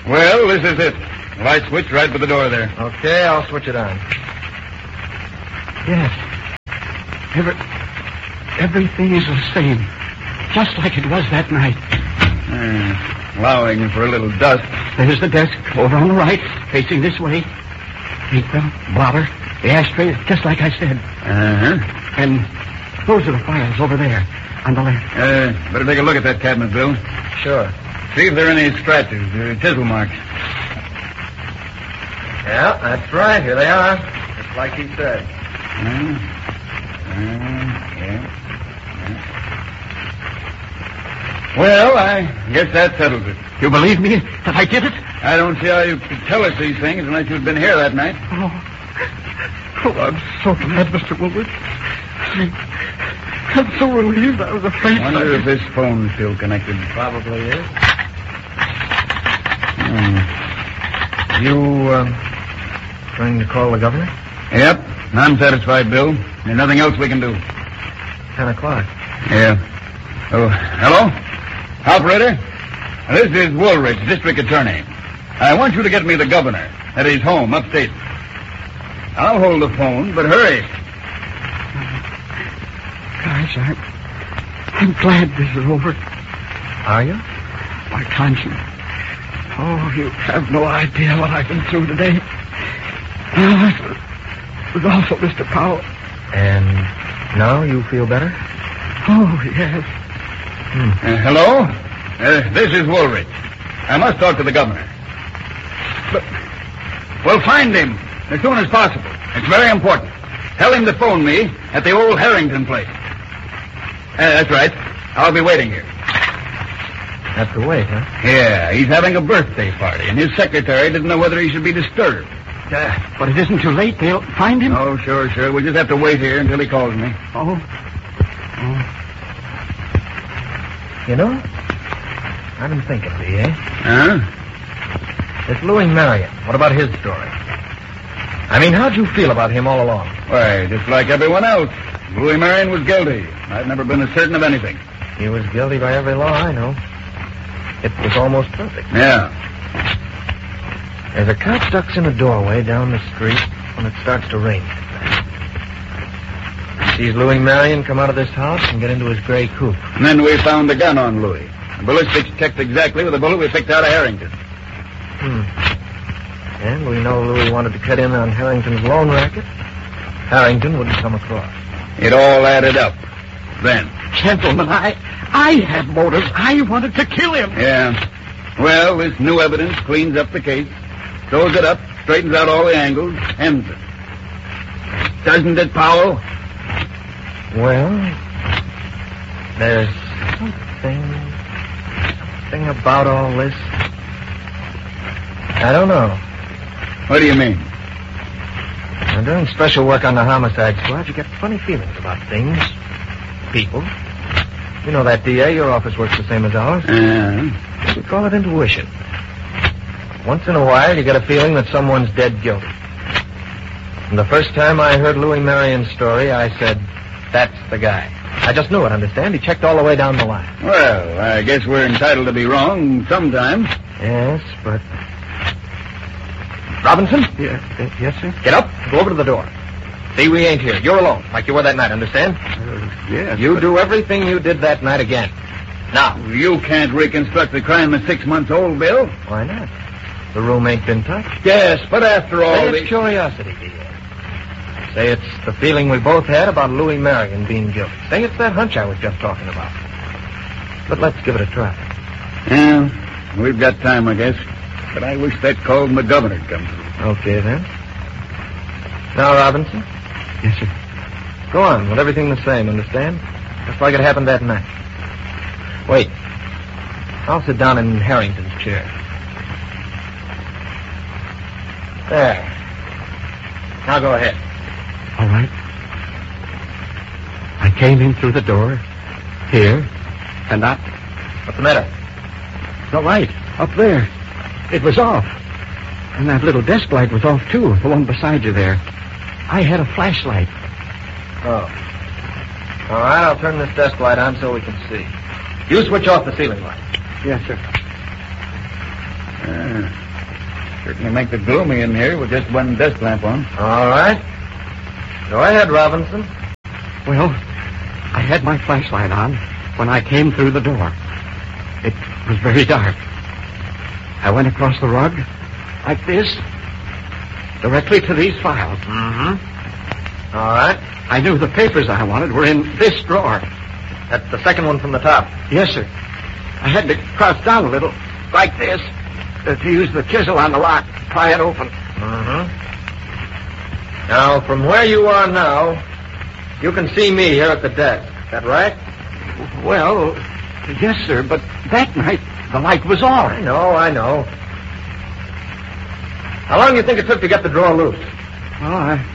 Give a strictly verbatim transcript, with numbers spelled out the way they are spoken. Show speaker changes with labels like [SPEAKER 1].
[SPEAKER 1] Well, this is it. Light switch right by the door there.
[SPEAKER 2] Okay, I'll switch it on.
[SPEAKER 3] Yes. Every, everything is the same. Just like it was that night.
[SPEAKER 1] Uh, allowing for a little dust.
[SPEAKER 3] There's the desk over on the right, facing this way. Paper, blotter, the ashtray, just like I said.
[SPEAKER 1] Uh-huh.
[SPEAKER 3] And those are the files over there, on the left.
[SPEAKER 1] Uh, better take a look at that cabinet, Bill.
[SPEAKER 2] Sure.
[SPEAKER 1] See if there are any scratches or chisel marks.
[SPEAKER 2] Yeah, that's right. Here they are. Just like he said.
[SPEAKER 1] Uh, uh, yeah. yeah. Well, I guess that settles it.
[SPEAKER 3] You believe me that I did it?
[SPEAKER 1] I don't see how you could tell us these things unless you'd been here that night.
[SPEAKER 3] Oh, oh I'm so glad, Mister Woolridge. I, I'm so relieved. I was afraid.
[SPEAKER 1] I wonder if this phone's still connected.
[SPEAKER 2] Probably is.
[SPEAKER 1] Hmm.
[SPEAKER 2] You, um, trying to call the governor?
[SPEAKER 1] Yep. I'm satisfied, Bill. There's nothing else we can do.
[SPEAKER 2] Ten o'clock.
[SPEAKER 1] Yeah. Oh, hello? Operator? This is Woolridge, district attorney. I want you to get me the governor at his home upstate. I'll hold the phone, but hurry.
[SPEAKER 3] Gosh, I'm, I'm glad this is over.
[SPEAKER 2] Are you?
[SPEAKER 3] My conscience. Oh, you have no idea what I've been through today. Oh, it was, it was awful, Mister Powell.
[SPEAKER 2] And now you feel better?
[SPEAKER 3] Oh, yes.
[SPEAKER 1] Hmm. Uh, hello? Uh, this is Woolridge. I must talk to the governor. But, well, find him as soon as possible. It's very important. Tell him to phone me at the old Harrington place. Uh, that's right. I'll be waiting here.
[SPEAKER 2] Have to wait, huh?
[SPEAKER 1] Yeah, he's having a birthday party, and his secretary didn't know whether he should be disturbed.
[SPEAKER 3] Uh, but it isn't too late. They'll find him?
[SPEAKER 1] Oh, sure, sure. We'll just have to wait here until he calls me.
[SPEAKER 3] Oh. Oh.
[SPEAKER 2] You know, I've been thinking, D A.
[SPEAKER 1] Huh?
[SPEAKER 2] This Louis Marion, what about his story? I mean, how'd you feel about him all along?
[SPEAKER 1] Why, just like everyone else. Louis Marion was guilty. I've never been as certain of anything.
[SPEAKER 2] He was guilty by every law I know. It was almost perfect.
[SPEAKER 1] Yeah.
[SPEAKER 2] There's a cop ducks in a doorway down the street when it starts to rain. Sees Louis Marion come out of this house and get into his gray coupe.
[SPEAKER 1] And then we found the gun on Louis. The ballistics checked exactly with the bullet we picked out of Harrington.
[SPEAKER 2] Hmm. And we know Louis wanted to cut in on Harrington's loan racket. Harrington wouldn't come across.
[SPEAKER 1] It all added up. Then.
[SPEAKER 3] Gentlemen, I, I had motives. I wanted to kill him.
[SPEAKER 1] Yeah. Well, this new evidence cleans up the case, throws it up, straightens out all the angles, ends it. Doesn't it, Powell?
[SPEAKER 2] Well, there's something, something about all this. I don't know.
[SPEAKER 1] What do you mean?
[SPEAKER 2] Now, doing special work on the homicide squad, you get funny feelings about things, people. You know that, D A. Your office works the same as ours.
[SPEAKER 1] Yeah.
[SPEAKER 2] We call it intuition. Once in a while, you get a feeling that someone's dead guilty. And the first time I heard Louis Marion's story, I said, that's the guy. I just knew it, understand? He checked all the way down the line.
[SPEAKER 1] Well, I guess we're entitled to be wrong sometimes.
[SPEAKER 2] Yes, but... Robinson?
[SPEAKER 3] Yeah, uh, yes, sir?
[SPEAKER 2] Get up. Go over to the door. See, we ain't here. You're alone, like you were that night, understand?
[SPEAKER 3] Uh, yes.
[SPEAKER 2] You
[SPEAKER 3] but...
[SPEAKER 2] do everything you did that night again. Now.
[SPEAKER 1] You can't reconstruct the crime that's six months old, Bill.
[SPEAKER 2] Why not? The room ain't been touched.
[SPEAKER 1] Yes, but after all...
[SPEAKER 2] Say
[SPEAKER 1] the...
[SPEAKER 2] it's curiosity, dear. Say it's the feeling we both had about Louis Marion being guilty. Say it's that hunch I was just talking about. But let's give it a try.
[SPEAKER 1] Yeah, we've got time, I guess. But I wish that call from the governor would come through.
[SPEAKER 2] Okay, then. Now, Robinson?
[SPEAKER 3] Yes, sir.
[SPEAKER 2] Go on, with everything the same, understand? Just like it happened that night. Wait. I'll sit down in Harrington's chair. There. Now go ahead.
[SPEAKER 3] All right. I came in through the door, here, and I...
[SPEAKER 2] What's the matter?
[SPEAKER 3] The light, up there. It was off. And that little desk light was off, too, the one beside you there. I had a flashlight.
[SPEAKER 2] Oh. All right, I'll turn this desk light on so we can see. You switch off the ceiling light.
[SPEAKER 3] Yes, sir.
[SPEAKER 1] Uh, certainly makes it gloomy in here with just one desk lamp on.
[SPEAKER 2] All right. Go ahead, Robinson.
[SPEAKER 3] Well, I had my flashlight on when I came through the door. It was very dark. I went across the rug, like this, directly to these files.
[SPEAKER 2] Mm-hmm. All right.
[SPEAKER 3] I knew the papers I wanted were in this drawer.
[SPEAKER 2] That's the second one from the top.
[SPEAKER 3] Yes, sir. I had to crouch down a little, like this, uh, to use the chisel on the lock to pry it open.
[SPEAKER 2] Mm-hmm. Now, from where you are now, you can see me here at the desk. Is that right?
[SPEAKER 3] Well, yes, sir, but that night the light was off.
[SPEAKER 2] I know, I know. How long do you think it took to get the drawer loose?
[SPEAKER 3] Oh, I,